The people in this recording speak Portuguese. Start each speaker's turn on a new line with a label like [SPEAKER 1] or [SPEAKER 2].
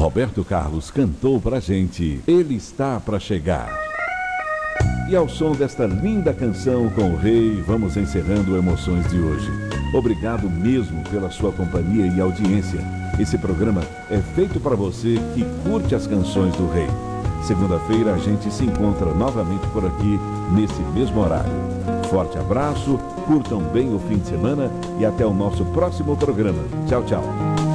[SPEAKER 1] Roberto Carlos cantou pra gente Ele Está Pra Chegar. E ao som desta linda canção com o Rei, vamos encerrando Emoções de hoje. Obrigado mesmo pela sua companhia e audiência. Esse programa é feito para você que curte as canções do Rei. Segunda-feira a gente se encontra novamente por aqui, nesse mesmo horário. Forte abraço, curtam bem o fim de semana e até o nosso próximo programa. Tchau, tchau.